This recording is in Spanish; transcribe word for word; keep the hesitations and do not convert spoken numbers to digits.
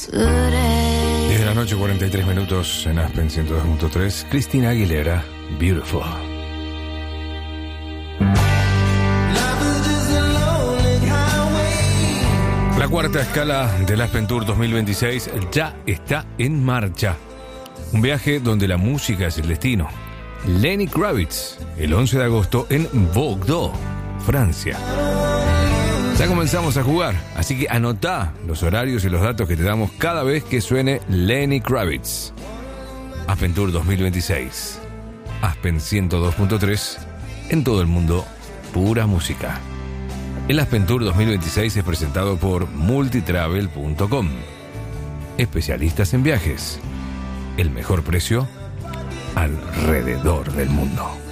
diez de la noche, cuarenta y tres minutos en Aspen ciento dos punto tres. Cristina Aguilera, Beautiful. La cuarta escala del Aspen Tour dos mil veintiséis ya está en marcha. Un viaje donde la música es el destino. Lenny Kravitz, el once de agosto en Bordeaux, Francia. Ya comenzamos a jugar, así que anotá los horarios y los datos que te damos cada vez que suene Lenny Kravitz. Aspen Tour dos mil veintiséis. Aspen ciento dos punto tres. En todo el mundo, pura música. El Aspen Tour dos mil veintiséis es presentado por multitravel punto com. Especialistas en viajes. El mejor precio alrededor del mundo.